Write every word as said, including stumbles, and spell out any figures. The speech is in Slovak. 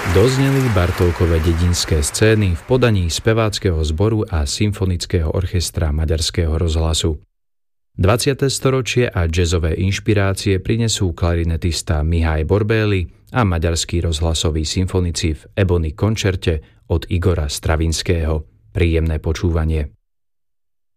Dozneli Bartókove dedinské scény v podaní speváckeho zboru a symfonického orchestra Maďarského rozhlasu. dvadsiate storočie a jazzové inšpirácie prinesú klarinetista Mihaj Borbély a maďarskí rozhlasoví symfonici v Ebony koncerte od Igora Stravinského. Príjemné počúvanie.